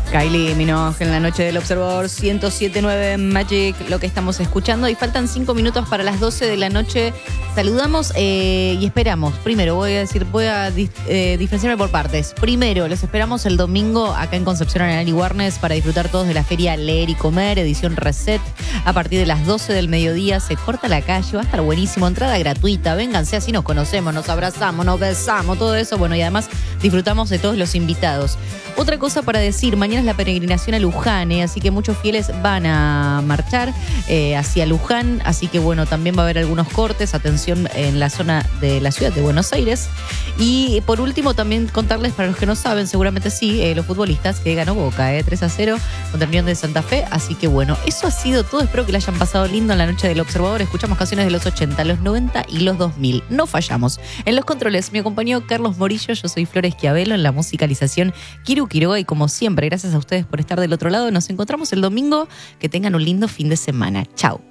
Kylie Minogue en la noche del Observador 107.9 Magic, lo que estamos escuchando. Y faltan 5 minutos para las 12 de la noche. Saludamos y esperamos. Primero, voy a diferenciarme por partes. Primero, los esperamos el domingo acá en Concepción, en Ari Warnes, para disfrutar todos de la feria Leer y Comer, edición Reset. A partir de las 12 del mediodía se corta la calle, va a estar buenísimo. Entrada gratuita, vénganse, así nos conocemos, nos abrazamos, nos besamos, todo eso. Bueno, y además disfrutamos de todos los invitados. Otra cosa para decir, mañana es la peregrinación a Luján, así que muchos fieles van a marchar hacia Luján, así que bueno, también va a haber algunos cortes, atención en la zona de la ciudad de Buenos Aires. Y por último también contarles, para los que no saben, seguramente sí, los futbolistas que ganó Boca, 3-0 contra el Unión de Santa Fe, así que bueno, eso ha sido todo, espero que la hayan pasado lindo en la noche del Observador. Escuchamos canciones de los 80, los 90 y los 2000, no fallamos. En los controles me acompañó Carlos Morillo, yo soy Flores Schiavello, en la musicalización Kiru Quiroga, y como siempre, gracias a ustedes por estar del otro lado. Nos encontramos el domingo. Que tengan un lindo fin de semana. Chau.